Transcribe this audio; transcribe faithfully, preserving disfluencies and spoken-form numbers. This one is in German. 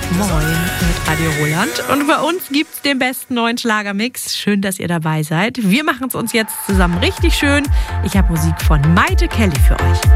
Moin mit Radio Roland. Und bei uns gibt's den besten neuen Schlagermix. Schön, dass ihr dabei seid. Wir machen es uns jetzt zusammen richtig schön. Ich habe Musik von Maite Kelly für euch.